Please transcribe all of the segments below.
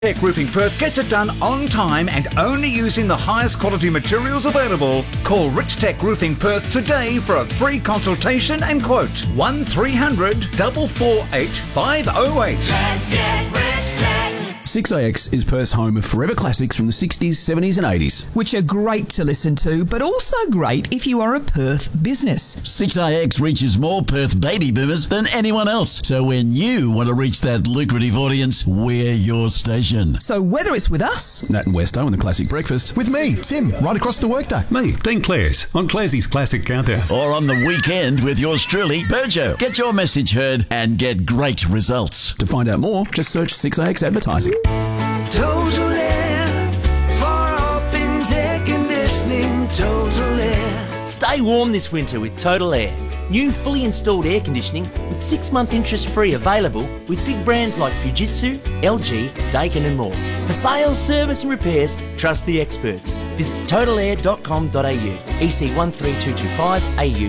Tech Roofing Perth gets it done on time and only using the highest quality materials available. Call Rich Tech Roofing Perth today for a free consultation and quote. 1300 448 508. Let's get Rich Tech. 6AX is Perth's home of forever classics from the 60s, 70s and 80s. Which are great to listen to, but also great if you are a Perth business. 6AX reaches more Perth baby boomers than anyone else. So when you want to reach that lucrative audience, we're your station. So whether it's with us, Nat and Westo and the Classic Breakfast. With me, Tim, right across the workday. Me, Dean Clares, on Clarsey's Classic Countdown. Or on the weekend with yours truly, Burjo. Get your message heard and get great results. To find out more, just search 6AX Advertising. Total Air, for all things air conditioning, Total Air. Stay warm this winter with Total Air. New fully installed air conditioning with 6-month interest-free available with big brands like Fujitsu, LG, Daikin and more. For sales, service and repairs, trust the experts. Visit totalair.com.au, EC 13225, AU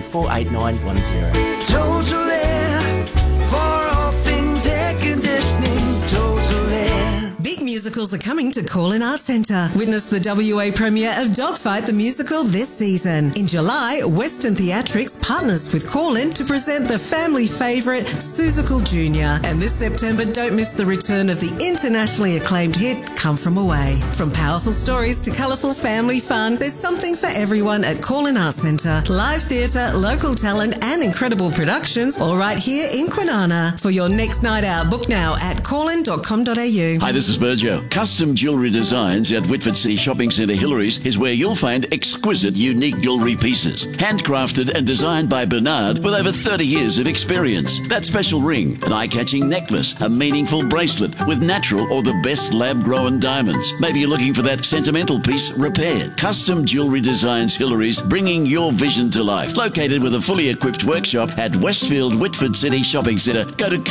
48910. Total Air, for all things air conditioning, Total Air. big musicals are coming to Call-In Arts Centre. Witness the WA premiere of Dogfight the Musical this season. In July, Western Theatrics partners with Call-In to present the family favourite Seussical Jr. And this September, don't miss the return of the internationally acclaimed hit Come From Away. From powerful stories to colourful family fun, there's something for everyone at Call-In Arts Centre. Live theatre, local talent and incredible productions, all right here in Kwinana. For your next night out, book now at callin.com.au. Hi, this is Burjo. Custom Jewellery Designs at Whitford City Shopping Centre Hillary's is where you'll find exquisite, unique jewellery pieces. Handcrafted and designed by Bernard with over 30 years of experience. That special ring, an eye-catching necklace, a meaningful bracelet with natural or the best lab-grown diamonds. Maybe you're looking for that sentimental piece repaired. Custom Jewellery Designs Hillary's, bringing your vision to life. Located with a fully equipped workshop at Westfield Whitford City Shopping Centre. Go to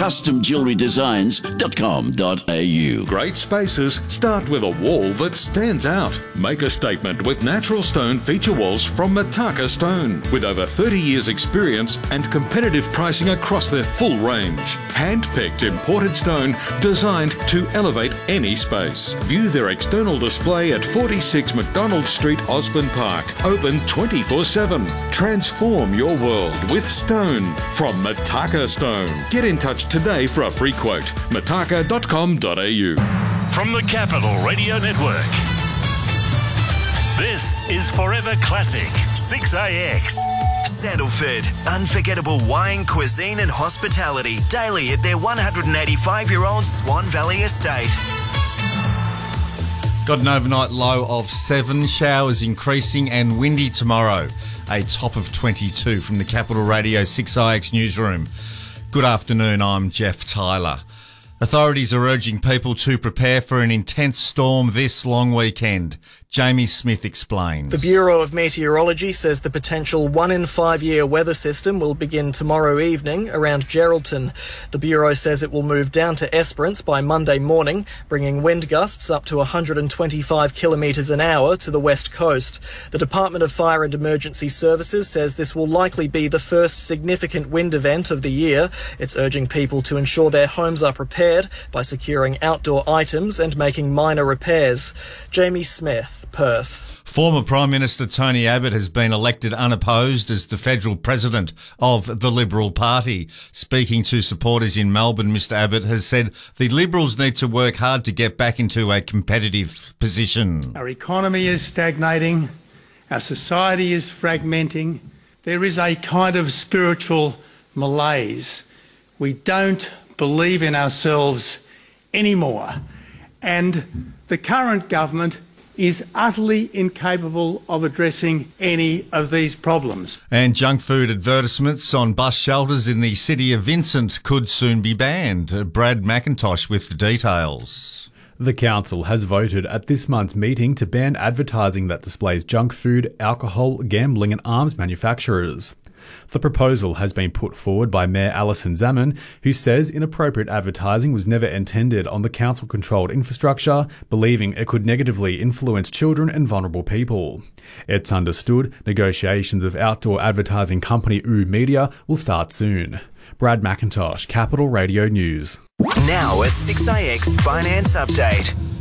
customjewellerydesigns.com.au. Great spaces start with a wall that stands out. Make a statement with natural stone feature walls from Mataka Stone. With over 30 years experience and competitive pricing across their full range. Hand-picked imported stone designed to elevate any space. View their external display at 46 McDonald Street, Osborne Park. Open 24/7. Transform your world with stone from Mataka Stone. Get in touch today for a free quote. mataka.com.au. From the Capital Radio Network, this is Forever Classic 6AX. Sandalford, unforgettable wine, cuisine and hospitality daily at their 185-year-old Swan Valley estate. Got an overnight low of 7, showers increasing and windy tomorrow. A top of 22 from the Capital Radio 6IX newsroom. Good afternoon, I'm Jeff Tyler. Authorities are urging people to prepare for an intense storm this long weekend. Jamie Smith explains. The Bureau of Meteorology says the potential 1-in-5-year weather system will begin tomorrow evening around Geraldton. The Bureau says it will move down to Esperance by Monday morning, bringing wind gusts up to 125 kilometres an hour to the west coast. The Department of Fire and Emergency Services says this will likely be the first significant wind event of the year. It's urging people to ensure their homes are prepared by securing outdoor items and making minor repairs. Jamie Smith, Perth. Former Prime Minister Tony Abbott has been elected unopposed as the federal president of the Liberal Party. Speaking to supporters in Melbourne, Mr Abbott has said the Liberals need to work hard to get back into a competitive position. Our economy is stagnating. Our society is fragmenting. There is a kind of spiritual malaise. We don't believe in ourselves anymore. And the current government is utterly incapable of addressing any of these problems. And junk food advertisements on bus shelters in the city of Vincent could soon be banned. Brad McIntosh with the details. The council has voted at this month's meeting to ban advertising that displays junk food, alcohol, gambling and arms manufacturers. The proposal has been put forward by Mayor Alison Zaman, who says inappropriate advertising was never intended on the council-controlled infrastructure, believing it could negatively influence children and vulnerable people. It's understood negotiations with outdoor advertising company OO Media will start soon. Brad McIntosh, Capital Radio News. Now a 6AX finance update.